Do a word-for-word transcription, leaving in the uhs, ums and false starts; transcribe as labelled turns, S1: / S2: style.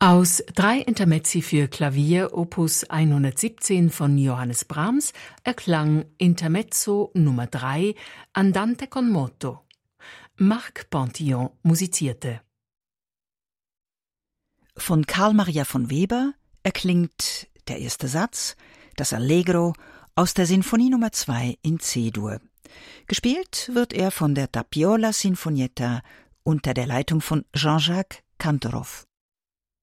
S1: Aus drei Intermezzi für Klavier Opus hundertsiebzehn von Johannes Brahms erklang Intermezzo Nummer drei Andante con moto. Marc Pantillon musizierte.
S2: Von Karl Maria von Weber erklingt der erste Satz, das Allegro aus der Sinfonie Nummer zwei in C-Dur. Gespielt wird er von der Tapiola Sinfonietta unter der Leitung von Jean-Jacques Kantorov.